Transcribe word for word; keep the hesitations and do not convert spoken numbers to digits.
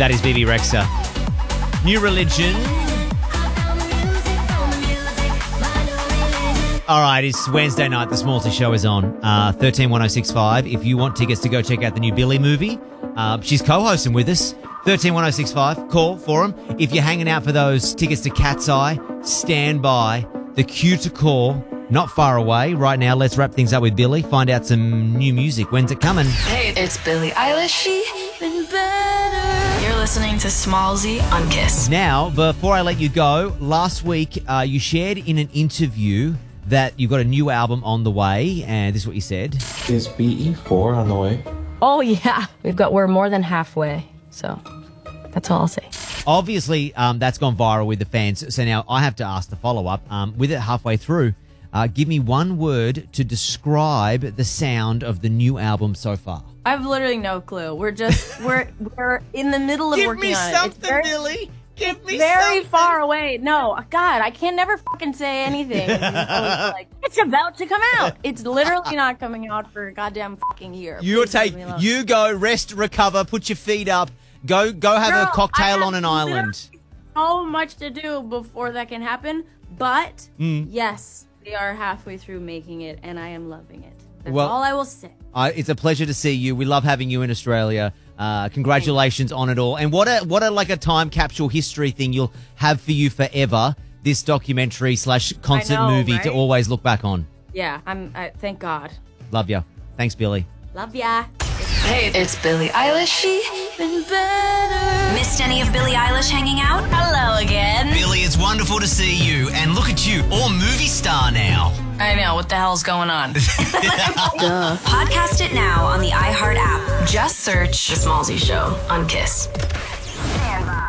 That is Bebe Rexha. New Religion. All right, it's Wednesday night. The Smallsy Show is on. Uh, thirteen one oh six five. If you want tickets to go check out the new Billy movie, uh, she's co-hosting with us. thirteen one oh six five. Call for them. If you're hanging out for those tickets to Cat's Eye, stand by. The cue to call. Not far away. Right now, let's wrap things up with Billy. Find out some new music. When's it coming? Hey, it's Billie Eilish. Even better. You're listening to Smallsy on Kiss. Now, before I let you go, last week uh, you shared in an interview that you've got a new album on the way, and this is what you said. Is B E four on the way? Oh, yeah. We've got, we're more than halfway, so that's all I'll say. Obviously, um, that's gone viral with the fans, so now I have to ask the follow-up. Um, with it halfway through, uh, give me one word to describe the sound of the new album so far. I have literally no clue. We're just, we're we're in the middle of Give working me on something, it. It's very, Billy. Give me very something. far away. No, God, I can never fucking say anything. It's always like, it's about to come out. It's literally not coming out for a goddamn fucking year. You Please take, leave me alone. you go, rest, recover, put your feet up, go, go have Girl, a cocktail I on an have island. So much to do before that can happen, but Mm. yes, they are halfway through making it, and I am loving it. That's Well- all I will say. Uh, it's a pleasure to see you. We love having you in Australia. Uh, congratulations on it all. And what a what a like a time capsule history thing you'll have for you forever. This documentary slash concert know, movie right? to always look back on. Yeah, I'm. I, thank God. Love ya. Thanks, Billy. Love ya. Hey, it's Billie Eilish. Even better. Missed any of Billie Eilish hanging out? Hello again. Billy, it's wonderful to see you. And look at you, all movie star now. I know, what the hell's going on? Duh. Podcast it now on the iHeart app. Just search The Smallsy Show on Kiss.